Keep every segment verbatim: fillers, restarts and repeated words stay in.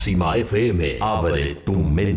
Máxima F M, abre tu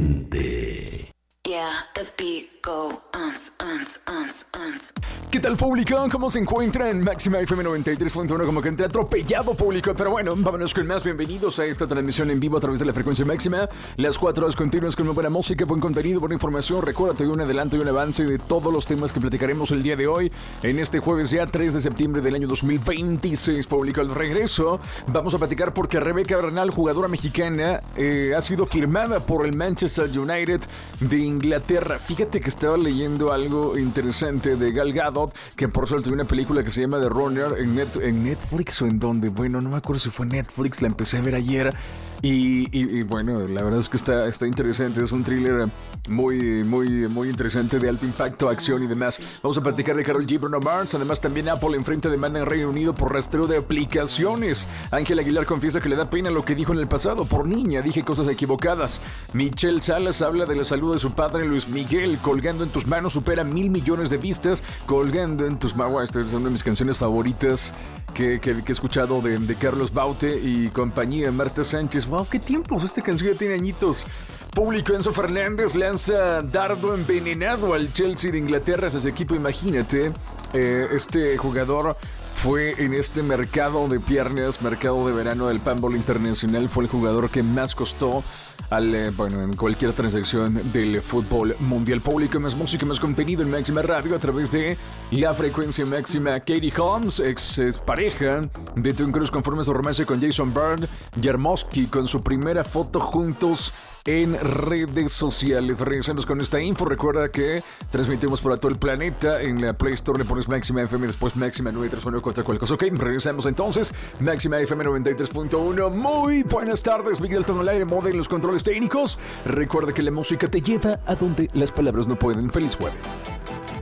mente. Yeah, the beat go uns, uns, uns, uns. ¿Qué tal, público? ¿Cómo se encuentran? Máxima F M noventa y tres punto uno, como que entre atropellado, público. Pero bueno, vámonos con más. Bienvenidos a esta transmisión en vivo a través de la frecuencia máxima. Las cuatro horas continuas con muy buena música, buen contenido, buena información. Recuérdate, un adelanto y un avance de todos los temas que platicaremos el día de hoy, en este jueves ya tres de septiembre del año dos mil veintiséis, público. Al regreso, vamos a platicar porque Rebeca Bernal, jugadora mexicana, eh, ha sido firmada por el Manchester United de Inglaterra. Fíjate que estaba leyendo algo interesante de Gal Gadot, que por suerte hay una película que se llama The Runner en, Net, en Netflix o en donde, bueno, no me acuerdo si fue Netflix, la empecé a ver ayer y, y, y bueno, la verdad es que está, está interesante, es un thriller muy, muy, muy interesante de alto impacto, acción y demás. Vamos a platicar de Karol G, Bruno Mars, además también Apple enfrenta demanda en Reino Unido por rastreo de aplicaciones. Ángel Aguilar confiesa que le da pena lo que dijo en el pasado, por niña dije cosas equivocadas. Michelle Salas habla de la salud de su padre Luis Miguel, colgando en tus manos supera mil millones de vistas, colgando en tus manos. Esta es una de mis canciones favoritas que, que, que he escuchado de, de Carlos Baute y compañía. Marta Sánchez, wow, qué tiempos, esta canción ya tiene añitos. Público. Enzo Fernández lanza dardo envenenado al Chelsea de Inglaterra, ese equipo, imagínate. Eh, este jugador fue en este mercado de piernas, mercado de verano del Pambol Internacional, fue el jugador que más costó al, eh, bueno, en cualquier transacción del fútbol mundial. Público, más música, más contenido en Máxima Radio a través de la frecuencia máxima. Katie Holmes, ex, ex pareja de Tom Cruise, conforme su romance con Jason Bourne, Jarmowski con su primera foto juntos en redes sociales. Regresamos con esta info. Recuerda que transmitimos para todo el planeta. En la Play Store le pones Máxima F M, después Máxima nueve tres uno cuatro cualquier cosa. Ok, regresamos entonces. Máxima F M noventa y tres punto uno. Muy buenas tardes. Miguel Dalton al aire, moda en los controles técnicos. Recuerda que la música te lleva a donde las palabras no pueden. Feliz jueves.